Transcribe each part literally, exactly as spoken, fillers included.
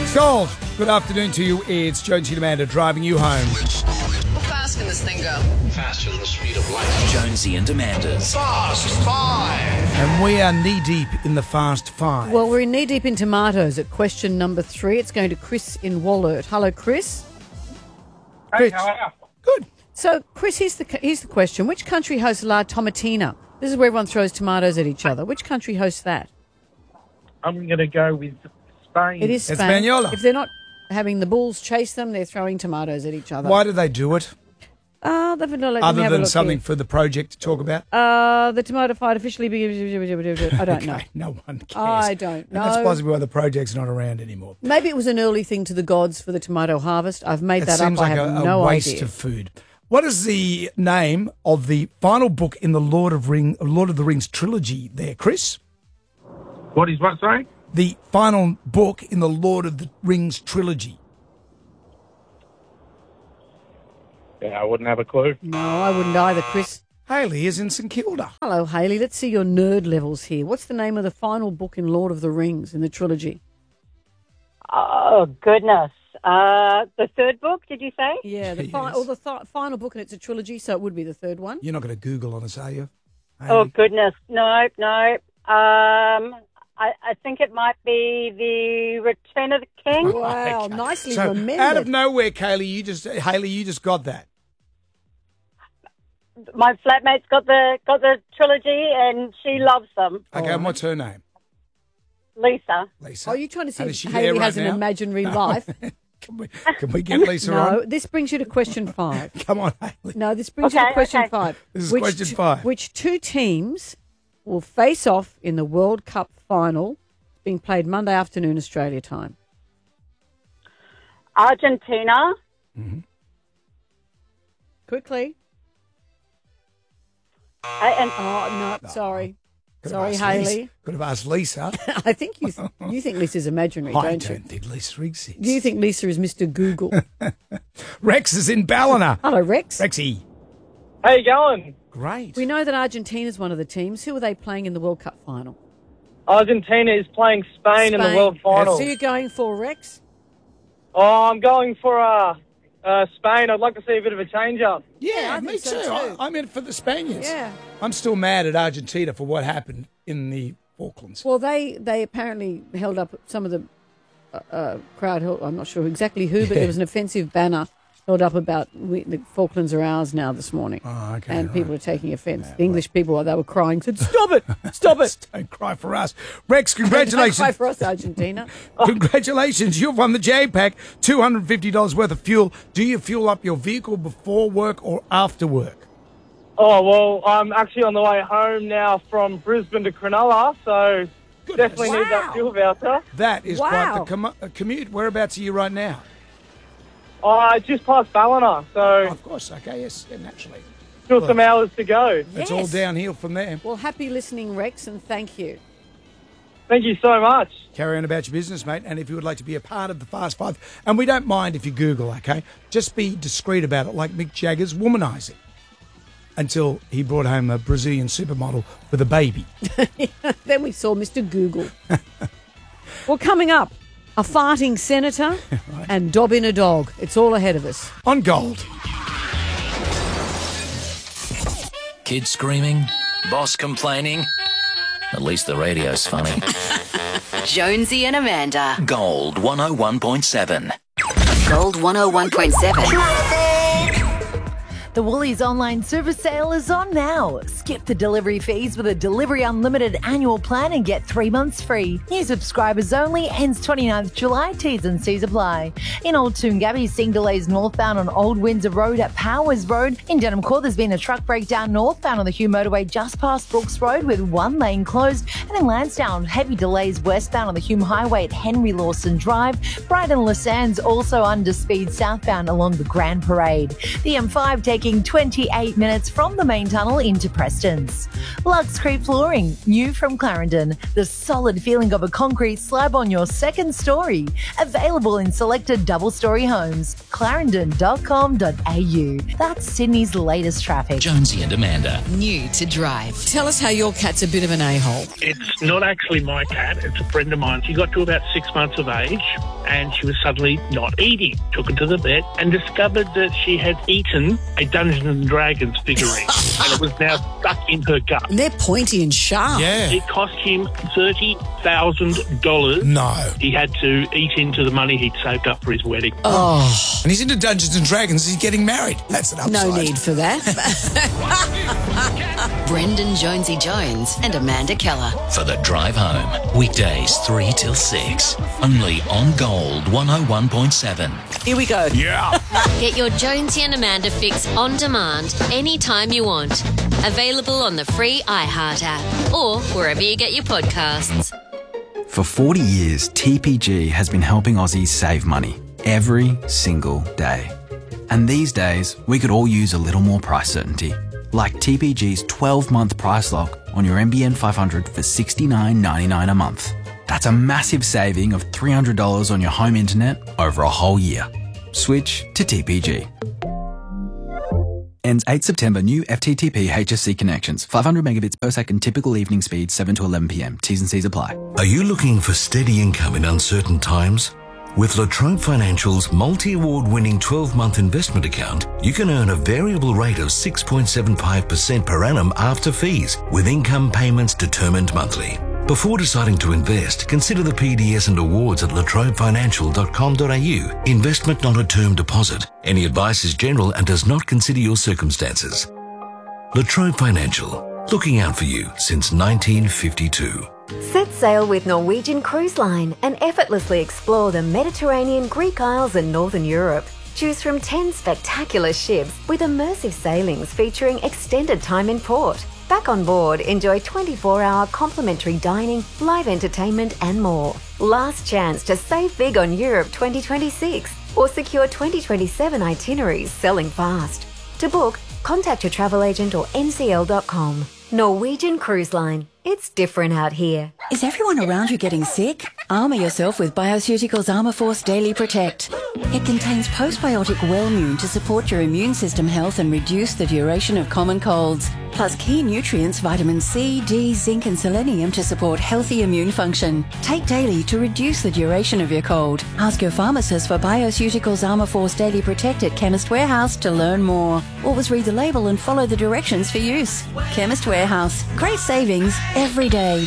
Gold, good afternoon to you. It's Jonesy and Amanda driving you home. How fast can this thing go? Faster than the speed of light. Jonesy and Amanda's Fast Five. And we are knee-deep in the Fast Five. Well, we're knee-deep in tomatoes at question number three. It's going to Chris in Wollert. Hello, Chris. Hey, how are you? Good. So, Chris, here's the here's the question. Which country hosts La Tomatina? This is where everyone throws tomatoes at each other. Which country hosts that? I'm going to go with Spain. It is Spain. Española. If they're not having the bulls chase them, they're throwing tomatoes at each other. Why do they do it? Uh, let me Other have a than look something here. for the project to talk about? Uh, the tomato fight officially begins. I don't know. Okay, no one cares. I don't And that's know. possibly why the project's not around anymore. Maybe it was an early thing to the gods for the tomato harvest. I've made It that seems up. like I have a, a no waste idea. of food. What is the name of the final book in the Lord of Ring, Lord of the Rings trilogy there, Chris? What is what, sorry? The final book in the Lord of the Rings trilogy. Yeah, I wouldn't have a clue. No, I wouldn't either, Chris. Haley is in St Kilda. Hello, Hayley. Let's see your nerd levels here. What's the name of the final book in Lord of the Rings in the trilogy? Oh, goodness. Uh, the third book, did you say? Yeah, the Yes. fi- or the th- final book, and it's a trilogy, so it would be the third one. You're not going to Google on us, are you? Oh, Haley? goodness. No, no. Um, I, I think it might be The Return of the King. Wow, Okay. nicely So remembered. out of nowhere, Kaylee, you just Haley, you just got that. My flatmate's got the got the trilogy, and she loves them. Okay, and what's her name? Lisa. Lisa. Are you trying to And say is she Hayley there right has an now? imaginary No. life? Can we, can we get Lisa No, on? this brings you to question five. Come on, Haley. No, this brings you Okay, to question okay. five. This is Which question t- five. Which two teams will face off in the World Cup final being played Monday afternoon Australia time? Argentina. Quickly. Uh, and Oh, no, sorry. Could have Sorry, asked Hayley. Lisa. Could have asked Lisa. I think you th- you think Lisa's imaginary, I don't you? don't think Lisa exists. Do you think Lisa is Mister Google? Rex is in Ballina. Hello, Rex. Rexy. How you going? Great. We know that Argentina's one of the teams. Who are they playing in the World Cup final? Argentina is playing Spain, in the World Final. So you're going for Rex? Oh, I'm going for uh, uh, Spain. I'd like to see a bit of a change-up. Yeah, Yeah, I me think so too. too. I, I'm in for the Spaniards. Yeah. I'm still mad at Argentina for what happened in the Falklands. Well, they, they apparently held up some of the uh, uh, crowd. held- I'm not sure exactly who, but Yeah. there was an offensive banner held up about we, the Falklands are ours now this morning. Oh, okay, And all people right. are taking offence. The English people, they were crying, said, "Stop it! Stop it!" Don't cry for us. Rex, Don't cry congratulations. for us, Argentina. Congratulations. You've won the J-Pack, two hundred fifty dollars worth of fuel. Do you fuel up your vehicle before work or after work? Oh, well, I'm actually on the way home now from Brisbane to Cronulla, so definitely need that Wow. fuel voucher. That is quite Wow. the com- uh, commute. Whereabouts are you right now? Oh, I just passed Ballina, Oh, so of course. Okay, yes, yeah, naturally. still some hours to go. It's Yes. all downhill from there. Well, happy listening, Rex, and thank you. Thank you so much. Carry on about your business, mate. And if you would like to be a part of the Fast Five, and we don't mind if you Google, okay? Just be discreet about it, like Mick Jagger's womanising. Until he brought home a Brazilian supermodel with a baby. Then we saw Mister Google. Well, coming up, a farting senator and dobbing a dog. It's all ahead of us. On Gold. Kids screaming, boss complaining. At least the radio's funny. Jonesy and Amanda. Gold one oh one point seven. Gold one oh one point seven. The Woolies online service sale is on now. Skip the delivery fees with a Delivery Unlimited annual plan and get three months free. New subscribers only, ends twenty-ninth of July, T's and C's apply. In Old Toongabbie, seeing delays northbound on Old Windsor Road at Powers Road. In Denham Court, there's been a truck breakdown northbound on the Hume Motorway just past Brooks Road with one lane closed. And in Lansdowne, heavy delays westbound on the Hume Highway at Henry Lawson Drive. Brighton Lassans also under speed southbound along the Grand Parade. The M five taking twenty-eight minutes from the main tunnel into Preston's. Lux Creek Flooring, new from Clarendon. The solid feeling of a concrete slab on your second story. Available in selected double-story homes. clarendon dot com dot a u. That's Sydney's latest traffic. Jonesy and Amanda. New to drive. Tell us how your cat's a bit of an a-hole. It's not actually my cat, it's a friend of mine. She got to about six months of age and she was suddenly not eating. Took her to the vet and discovered that she had eaten a Dungeons and Dragons figurine and it was now stuck in her gut. And they're pointy and sharp. Yeah. It cost him thirty thousand dollars. No. He had to eat into the money he'd saved up for his wedding. Oh. And he's into Dungeons and Dragons. He's getting married. That's an upside. No need for that. Brendan Jonesy Jones and Amanda Keller. For the drive home, weekdays three till six, only on Gold one oh one point seven. Here we go. Yeah. Get your Jonesy and Amanda fix on demand anytime you want. Available on the free iHeart app or wherever you get your podcasts. For forty years, T P G has been helping Aussies save money every single day. And these days, we could all use a little more price certainty. Like T P G's twelve-month price lock on your N B N five hundred for sixty-nine ninety-nine a month. That's a massive saving of three hundred dollars on your home internet over a whole year. Switch to T P G. Ends eighth September. New F T T P H S C connections. five hundred megabits per second typical evening speed, seven to eleven p m. T's and C's apply. Are you looking for steady income in uncertain times? With La Trobe Financial's multi-award winning twelve-month investment account, you can earn a variable rate of six point seven five percent per annum after fees, with income payments determined monthly. Before deciding to invest, consider the P D S and awards at la trobe financial dot com dot a u. Investment not a term deposit. Any advice is general and does not consider your circumstances. La Trobe Financial, looking out for you since nineteen fifty-two. Set sail with Norwegian Cruise Line and effortlessly explore the Mediterranean, Greek Isles and Northern Europe. Choose from ten spectacular ships with immersive sailings featuring extended time in port. Back on board, enjoy twenty-four hour complimentary dining, live entertainment and more. Last chance to save big on Europe twenty twenty-six or secure twenty twenty-seven itineraries selling fast. To book, contact your travel agent or N C L dot com. Norwegian Cruise Line. It's different out here. Is everyone around you getting sick? Armour yourself with Bioceuticals Armour Force Daily Protect. It contains postbiotic Wellmune to support your immune system health and reduce the duration of common colds. Plus key nutrients vitamin C, D, zinc and selenium to support healthy immune function. Take daily to reduce the duration of your cold. Ask your pharmacist for Bioceuticals Armour Force Daily Protect at Chemist Warehouse to learn more. Always read the label and follow the directions for use. Chemist Warehouse. Great savings every day.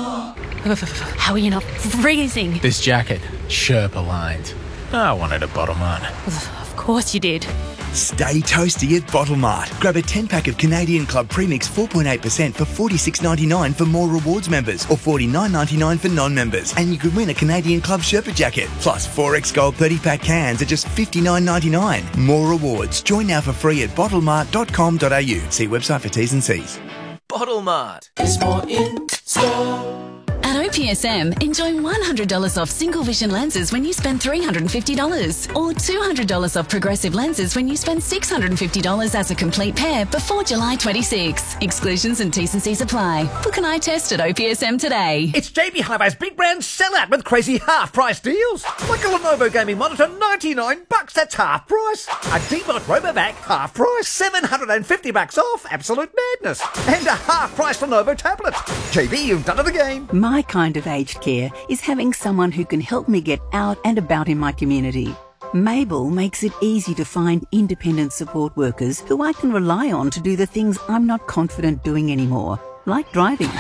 How are you not freezing? This jacket, Sherpa lined. I wanted a bottle mart. Of course you did. Stay toasty at Bottle Mart. Grab a ten pack of Canadian Club Premix four point eight percent for forty-six ninety-nine for more rewards members or forty-nine ninety-nine for non-members. And you could win a Canadian Club Sherpa jacket. Plus four X Gold thirty pack cans at just fifty-nine ninety-nine. More rewards. Join now for free at bottle mart dot com dot a u. See website for T's and C's. Bottle Mart is more in store. At O P S M, enjoy one hundred dollars off single vision lenses when you spend three hundred fifty dollars or two hundred dollars off progressive lenses when you spend six hundred fifty dollars as a complete pair before July twenty-sixth. Exclusions and T's and C's apply. Book an eye test at O P S M today. It's J B Hi-Fi's big brand sellout with crazy half-price deals. Like a Lenovo gaming monitor, ninety-nine bucks, that's half price. A D-Bot RoboVac, half price, seven hundred fifty bucks off, absolute madness. And a half-price Lenovo tablet. J B, you've done it again. My kind of aged care is having someone who can help me get out and about in my community. Mabel makes it easy to find independent support workers who I can rely on to do the things I'm not confident doing anymore, like driving.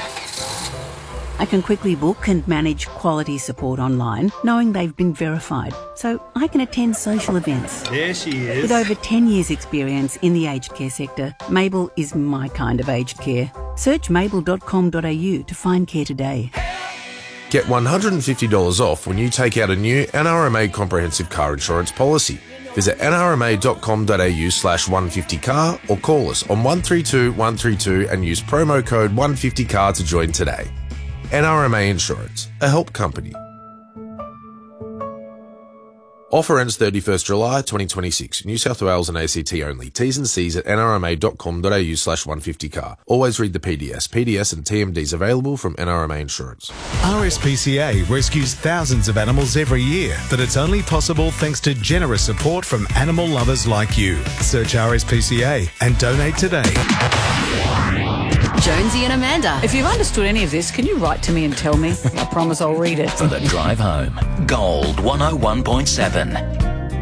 I can quickly book and manage quality support online, knowing they've been verified, so I can attend social events. There she is. With over ten years' experience in the aged care sector, Mabel is my kind of aged care. Search mabel dot com dot a u to find care today. Get one hundred fifty dollars off when you take out a new N R M A comprehensive car insurance policy. Visit n r m a dot com dot a u slash one fifty car or call us on one three two one three two and use promo code one fifty car to join today. N R M A Insurance, a help company. Offer ends thirty-first July twenty twenty-six. New South Wales and A C T only. T's and C's at n r m a dot com dot a u slash one fifty car. Always read the P D S. P D S and T M Ds available from N R M A Insurance. R S P C A rescues thousands of animals every year, but it's only possible thanks to generous support from animal lovers like you. Search R S P C A and donate today. Jonesy and Amanda. If you've understood any of this, can you write to me and tell me? I promise I'll read it. For the drive home, Gold one oh one point seven.